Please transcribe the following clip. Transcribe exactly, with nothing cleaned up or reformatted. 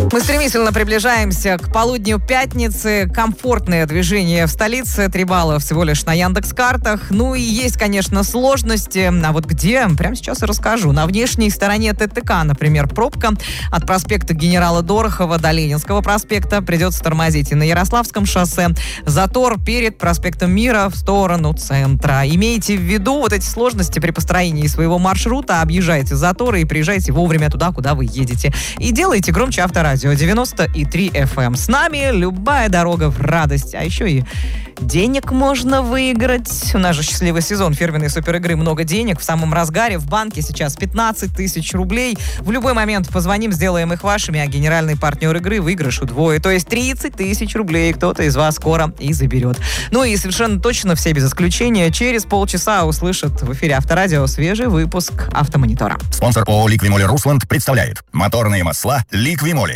Мы стремительно приближаемся к полудню пятницы. Комфортное движение в столице. Три балла всего лишь на Яндекс.Картах. Ну и есть, конечно, сложности. А вот где? Прямо сейчас и расскажу. На внешней стороне ТТК, например, пробка от проспекта Генерала Дорохова до Ленинского проспекта. Придется тормозить и на Ярославском шоссе. Затор перед проспектом Мира в сторону центра. Имейте в виду вот эти сложности при построении своего маршрута. Объезжайте заторы и приезжайте вовремя туда, куда вы едете. И делайте громче Авторадио девяносто и три эф эм. С нами любая дорога в радость. А еще и денег можно выиграть. У нас же счастливый сезон фирменной суперигры «Много денег». В самом разгаре в банке сейчас пятнадцать тысяч рублей. В любой момент позвоним, сделаем их вашими, а генеральный партнер игры выигрыш удвоит. То есть тридцать тысяч рублей кто-то из вас скоро и заберет. Ну и совершенно точно все без исключения через полчаса услышат в эфире Авторадио свежий выпуск «Автомонитора». Спонсор ООО «Ликвимолли Русланд» представляет моторные масла «Ликвимолли».